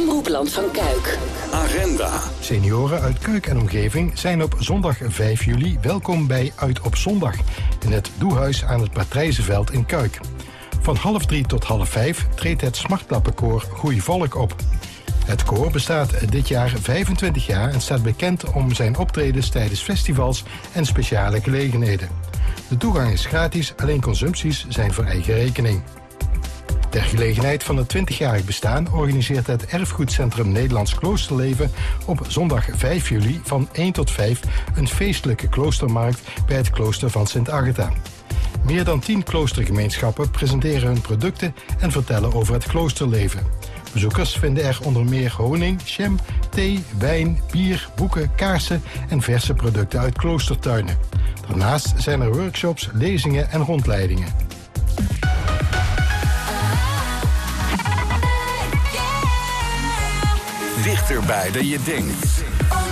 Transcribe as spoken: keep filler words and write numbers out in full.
Omroepland van Kuik. Agenda. Senioren uit Kuik en omgeving zijn op zondag vijf juli welkom bij Uit op Zondag in het Doehuis aan het Patrijzenveld in Kuik. Van half drie tot half vijf treedt het Smartlappenkoor Goeie Volk op. Het koor bestaat dit jaar vijfentwintig jaar en staat bekend om zijn optredens tijdens festivals en speciale gelegenheden. De toegang is gratis, alleen consumpties zijn voor eigen rekening. Ter gelegenheid van het twintigjarig bestaan organiseert het Erfgoedcentrum Nederlands Kloosterleven op zondag vijf juli van één tot vijf een feestelijke kloostermarkt bij het klooster van Sint Agatha. Meer dan tien kloostergemeenschappen presenteren hun producten en vertellen over het kloosterleven. Bezoekers vinden er onder meer honing, jam, thee, wijn, bier, boeken, kaarsen en verse producten uit kloostertuinen. Daarnaast zijn er workshops, lezingen en rondleidingen. Dichterbij dan je denkt.